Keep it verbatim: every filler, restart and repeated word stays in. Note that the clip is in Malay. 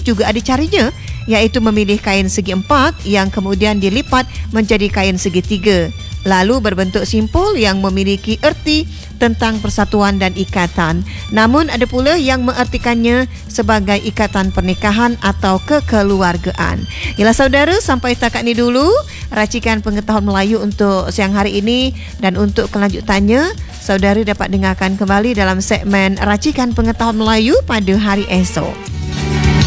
juga ada caranya, iaitu memilih kain segi empat yang kemudian dilipat menjadi kain segi tiga, lalu berbentuk simpul yang memiliki erti tentang persatuan dan ikatan. Namun ada pula yang mengertikannya sebagai ikatan pernikahan atau kekeluargaan. Yalah saudara, sampai takat ni dulu racikan pengetahuan Melayu untuk siang hari ini, dan untuk kelanjutannya saudara dapat dengarkan kembali dalam segmen Racikan Pengetahuan Melayu pada hari esok.